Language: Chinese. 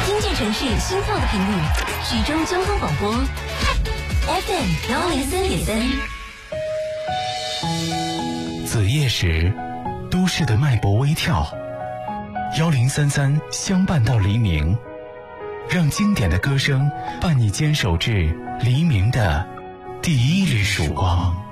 听见城市心跳的频率，徐州交通广播 FM103.3。 子夜时，都市的脉搏微跳，1033相伴到黎明，让经典的歌声伴你坚守至黎明的第一缕曙光。